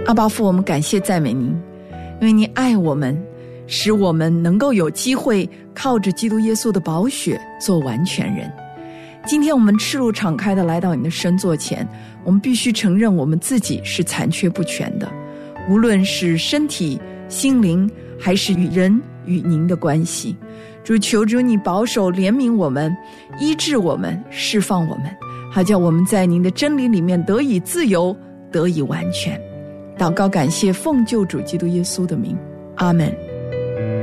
阿爸父，我们感谢赞美您，因为您爱我们，使我们能够有机会靠着基督耶稣的宝血做完全人。今天我们赤露敞开的来到你的圣座前，我们必须承认我们自己是残缺不全的，无论是身体、心灵，还是与人与您的关系。主，求主你保守怜悯我们，医治我们，释放我们，好叫我们在您的真理里面得以自由，得以完全。祷告感谢奉救主基督耶稣的名，阿们。